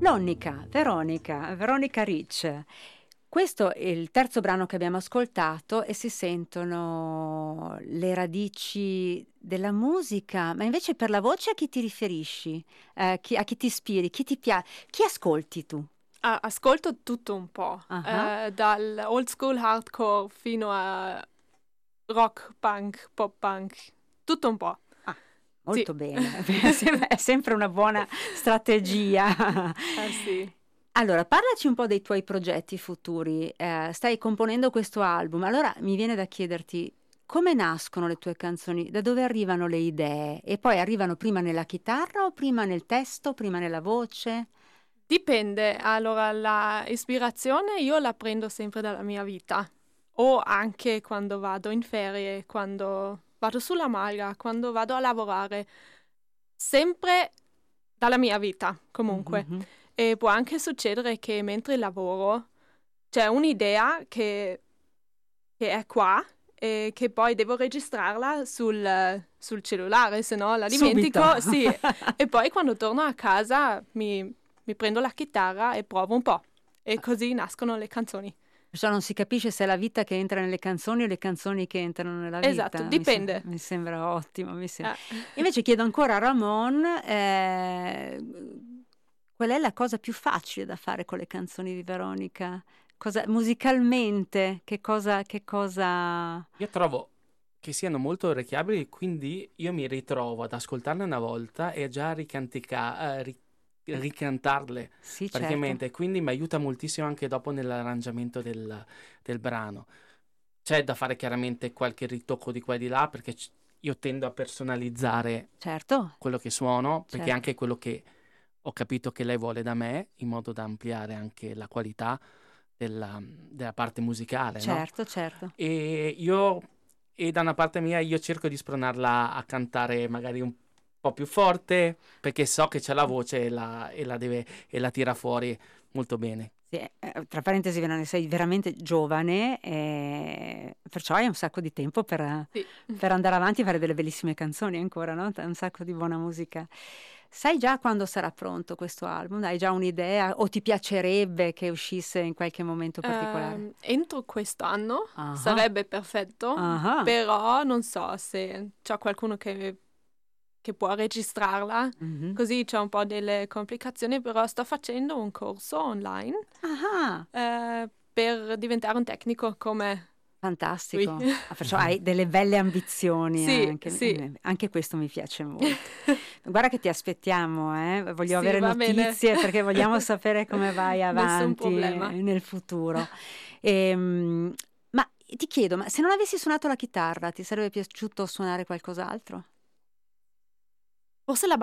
Lonnica, Veronica Ricci. Questo è il terzo brano che abbiamo ascoltato e si sentono le radici della musica, ma invece per la voce a chi ti riferisci? A chi ti ispiri? Chi ti piace? Chi ascolti tu? Ascolto tutto un po', Ah, dal old school hardcore fino a rock, punk, pop punk, tutto un po'. ah, Sì. molto bene, è sempre una buona strategia. Sì. Allora, parlaci un po' dei tuoi progetti futuri. Stai componendo questo album, allora mi viene da chiederti come nascono le tue canzoni, da dove arrivano le idee e poi arrivano prima nella chitarra o prima nel testo, prima nella voce? Dipende, allora la ispirazione io la prendo sempre dalla mia vita, o anche quando vado in ferie, quando vado sulla maglia, quando vado a lavorare, sempre dalla mia vita comunque. Mhm. E può anche succedere che mentre lavoro c'è un'idea che è qua e che poi devo registrarla sul cellulare, se no la Subito. dimentico, sì. E poi quando torno a casa mi prendo la chitarra e provo un po'. E così nascono le canzoni. Perciò non si capisce se è la vita che entra nelle canzoni o le canzoni che entrano nella Esatto, vita. dipende. Mi sembra ottimo. Eh. Invece chiedo ancora a Ramon, qual è la cosa più facile da fare con le canzoni di Veronica? Musicalmente, che cosa... Io trovo che siano molto orecchiabili, quindi io mi ritrovo ad ascoltarle una volta e già ricantarle Sì, certo. praticamente, quindi mi aiuta moltissimo anche dopo nell'arrangiamento del brano. C'è da fare chiaramente qualche ritocco di qua e di là, perché io tendo a personalizzare Certo, quello che suono, perché è certo. anche quello che ho capito che lei vuole da me, in modo da ampliare anche la qualità della parte musicale, no? Certo, certo. E da una parte mia io cerco di spronarla a cantare magari un po' più forte, perché so che c'è la voce e la tira fuori molto bene. Sì, tra parentesi, Verone, sei veramente giovane, perciò hai un sacco di tempo Sì. per andare avanti e fare delle bellissime canzoni ancora, no? Un sacco di buona musica. Sai già quando sarà pronto questo album? Hai già un'idea? O ti piacerebbe che uscisse in qualche momento particolare? Entro quest'anno Ah, sarebbe perfetto, ah, però non so se c'è qualcuno che può registrarla, mhm. così c'è un po' delle complicazioni, però sto facendo un corso online Ah, per diventare un tecnico come lui. fantastico. Perciò hai delle belle ambizioni Sì, anche. sì. Anche questo mi piace molto. Guarda che ti aspettiamo, eh? Voglio Sì, avere va bene. notizie perché vogliamo sapere come vai Nessun avanti problema. nel futuro. Ma ti chiedo, ma se non avessi suonato la chitarra, ti sarebbe piaciuto suonare qualcos'altro? Forse la